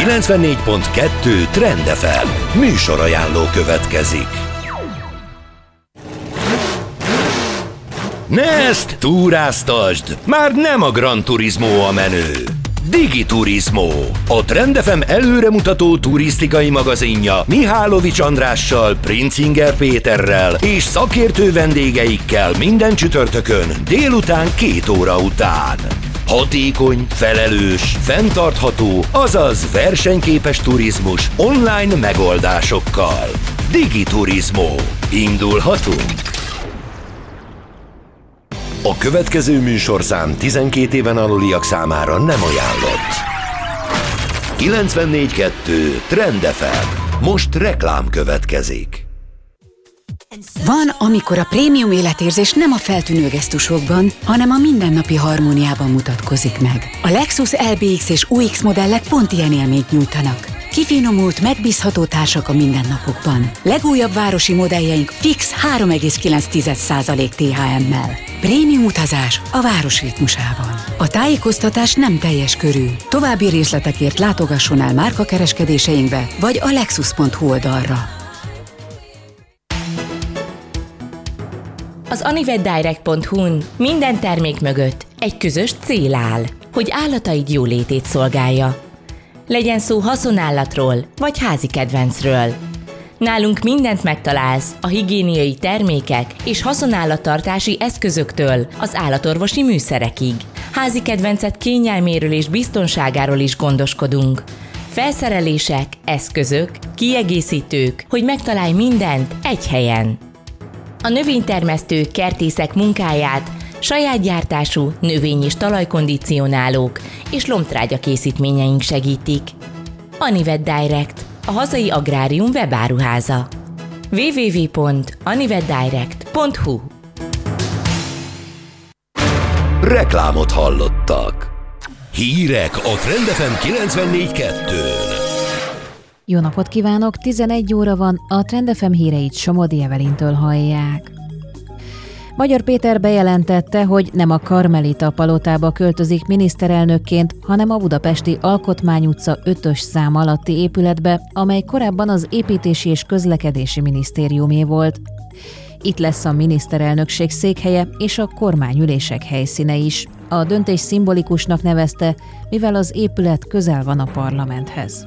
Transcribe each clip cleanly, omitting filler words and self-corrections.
94.2 Trend FM műsorajánló következik. Next, túráztasd! Már nem a Gran Turismo a menő. Digiturismo, a Trend FM előremutató turisztikai magazinja Mihálovics Andrással, Princinger Péterrel és szakértő vendégeikkel minden csütörtökön délután 2 óra után. Hatékony, felelős, fenntartható, azaz versenyképes turizmus online megoldásokkal. Digiturismo. Indulhatunk! A következő műsorszám 12 éven aluliak számára nem ajánlott. 94.2 Trend FM. Most reklám következik. Van, amikor a prémium életérzés nem a feltűnő gesztusokban, hanem a mindennapi harmóniában mutatkozik meg. A Lexus LBX és UX modellek pont ilyen élményt nyújtanak. Kifinomult, megbízható társak a mindennapokban. Legújabb városi modelljeink fix 3,9% THM-mel. Prémium utazás a város ritmusában. A tájékoztatás nem teljes körű. További részletekért látogasson el márkakereskedéseinkbe, vagy a lexus.hu oldalra. Az anivetdirect.hu-n minden termék mögött egy közös cél áll, hogy állataid jólétét szolgálja. Legyen szó haszonállatról vagy házi kedvencről. Nálunk mindent megtalálsz a higiéniai termékek és haszonállattartási eszközöktől az állatorvosi műszerekig. Házi kedvencet kényelméről és biztonságáról is gondoskodunk. Felszerelések, eszközök, kiegészítők, hogy megtalálj mindent egy helyen. A növénytermesztők, kertészek munkáját saját gyártású növény- és talajkondicionálók és lombtrágya készítményeink segítik. Anivet Direct, a hazai agrárium webáruháza. www.anivetdirect.hu. Reklámot hallottak. Hírek a Trend FM 94.2-n. Jó napot kívánok! 11 óra van, a Trend FM híreit Somodi Evelintől hallják. Magyar Péter bejelentette, hogy nem a Karmelita palotába költözik miniszterelnökként, hanem a budapesti Alkotmány utca 5-ös szám alatti épületbe, amely korábban az Építési és Közlekedési Minisztériumé volt. Itt lesz a miniszterelnökség székhelye és a kormányülések helyszíne is. A döntés szimbolikusnak nevezte, mivel az épület közel van a parlamenthez.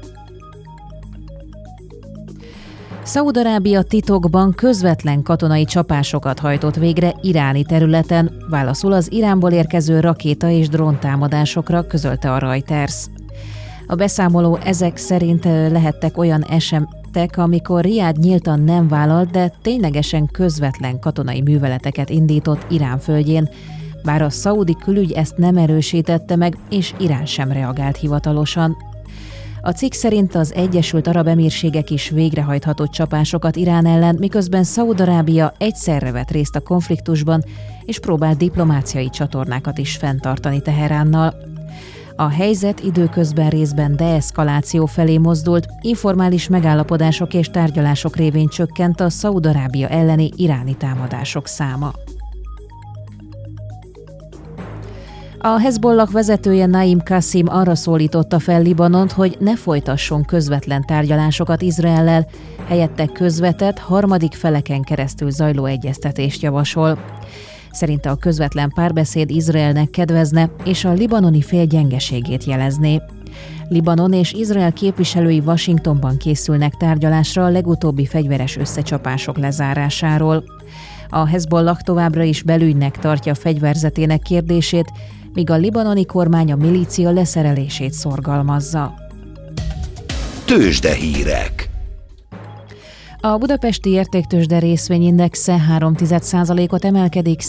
Szaúd-Arábia titokban közvetlen katonai csapásokat hajtott végre iráni területen, válaszul az Iránból érkező rakéta- és dróntámadásokra, közölte a Reuters. A beszámoló ezek szerint lehettek olyan esetek, amikor Riád nyíltan nem vállalt, de ténylegesen közvetlen katonai műveleteket indított Irán földjén, bár a szaudi külügy ezt nem erősítette meg, és Irán sem reagált hivatalosan. A cikk szerint az Egyesült Arab Emírségek is végrehajthatott csapásokat Irán ellen, miközben Szaúd-Arábia egyszerre vett részt a konfliktusban, és próbál diplomáciai csatornákat is fenntartani Teheránnal. A helyzet időközben részben deeszkaláció felé mozdult, informális megállapodások és tárgyalások révén csökkent a Szaúd-Arábia elleni iráni támadások száma. A Hezbollah vezetője Naim Qasim arra szólította fel Libanont, hogy ne folytasson közvetlen tárgyalásokat Izraellel, helyette közvetett, harmadik feleken keresztül zajló egyeztetést javasol. Szerinte a közvetlen párbeszéd Izraelnek kedvezne, és a libanoni fél gyengeségét jelezné. Libanon és Izrael képviselői Washingtonban készülnek tárgyalásra a legutóbbi fegyveres összecsapások lezárásáról. A Hezbollah továbbra is belügynek tartja fegyverzetének kérdését, míg a libanoni kormány a milícia leszerelését szorgalmazza. Tőzsdehírek. A budapesti értéktőzsde részvényindexe 0,3%-ot emelkedik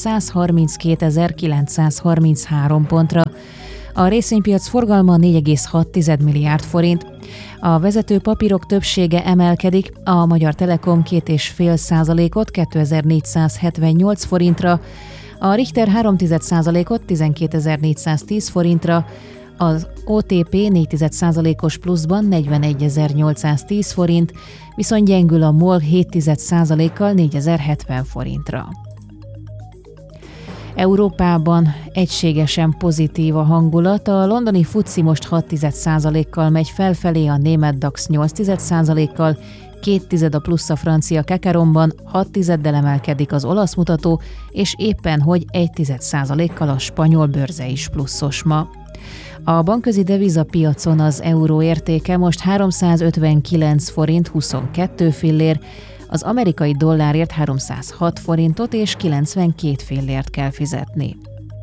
132.933 pontra. A részvénypiac forgalma 4,6 milliárd forint. A vezető papírok többsége emelkedik, a Magyar Telekom 2,5%-ot 2478 forintra, a Richter 0,3%-ot 12.410 forintra, az OTP 4,1%-os pluszban 41.810 forint, viszont gyengül a MOL 7,1%-kal 4.070 forintra. Európában egységesen pozitív a hangulat. A londoni FTSE most 0,6%-kal megy felfelé, a német DAX 0,8%-kal, 0,2 a plusz a francia Kekeromban, 0,6-del emelkedik az olasz mutató, és éppen hogy 1,1%-kal a spanyol bőrze is pluszos ma. A bankközi devizapiacon az euró értéke most 359 forint 22 fillér, az amerikai dollárért 306 forintot és 92 fillért kell fizetni.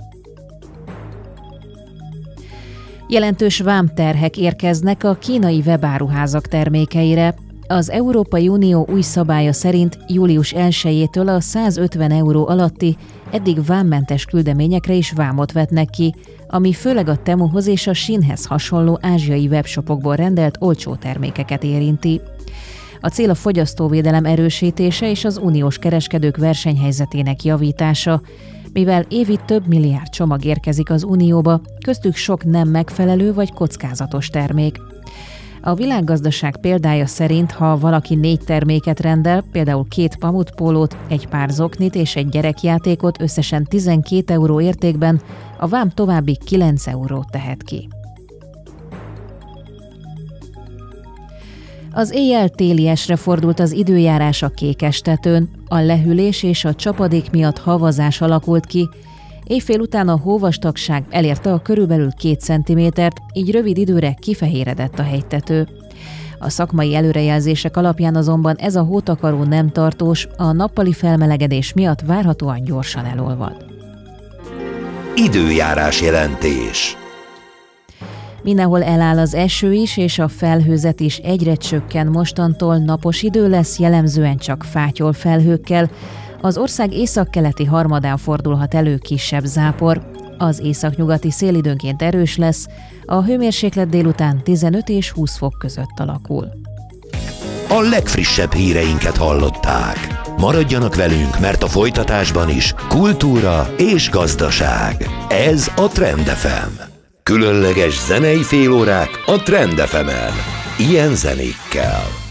Jelentős vámterhek érkeznek a kínai webáruházak termékeire. Az Európai Unió új szabálya szerint július 1-től a 150 euró alatti, eddig vámmentes küldeményekre is vámot vetnek ki, ami főleg a Temuhoz és a Shinhez hasonló ázsiai webshopokból rendelt olcsó termékeket érinti. A cél a fogyasztóvédelem erősítése és az uniós kereskedők versenyhelyzetének javítása, mivel évi több milliárd csomag érkezik az Unióba, köztük sok nem megfelelő vagy kockázatos termék. A világgazdaság példája szerint, ha valaki 4 terméket rendel, például 2 pamutpólót, egy pár zoknit és egy gyerekjátékot összesen 12 euró értékben, a vám további 9 eurót tehet ki. Az éjjel téliesre fordult az időjárás a Kékestetőn, a lehűlés és a csapadék miatt havazás alakult ki, éjfél után a hóvastagság elérte a körülbelül 2 cm-t, így rövid időre kifehéredett a hegytető. A szakmai előrejelzések alapján azonban ez a hótakaró nem tartós, a nappali felmelegedés miatt várhatóan gyorsan elolvad. Időjárás jelentés. Mindenhol eláll az eső is, és a felhőzet is egyre csökken, mostantól napos idő lesz, jellemzően csak fátyol felhőkkel. Az ország északkeleti harmadán fordulhat elő kisebb zápor. Az északnyugati szél időnként erős lesz, a hőmérséklet délután 15 és 20 fok között alakul. A legfrissebb híreinket hallották. Maradjanak velünk, mert a folytatásban is kultúra és gazdaság. Ez a Trend FM. Különleges zenei félórák a Trend FM-en. Ilyen zenékkel.